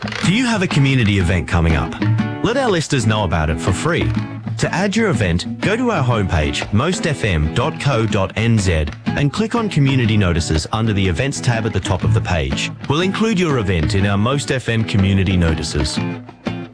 Do you have a community event coming up? Let our listeners know about it for free. To add your event, go to our homepage, mostfm.co.nz, and click on Community Notices under the Events tab at the top of the page. We'll include your event in our Most FM community notices.